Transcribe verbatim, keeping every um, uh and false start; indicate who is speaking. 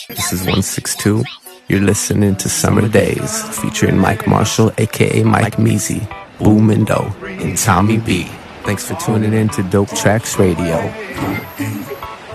Speaker 1: This is one sixty-two. You're listening to Summer Days, featuring Mike Marshall, aka Mike Measy, Boomindo, and Tommy B. Thanks for tuning in to Dope Tracks Radio.